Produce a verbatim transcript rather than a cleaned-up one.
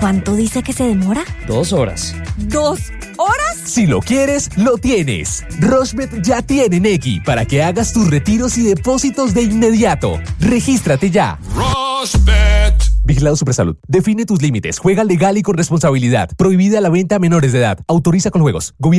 ¿Cuánto dice que se demora? Dos horas. ¿Dos horas? Si lo quieres, lo tienes. Rochebet ya tiene Nequi para que hagas tus retiros y depósitos de inmediato. Regístrate ya. Rochebet. Vigilado Supersalud. Define tus límites. Juega legal y con responsabilidad. Prohibida la venta a menores de edad. Autoriza con juegos. Gobierno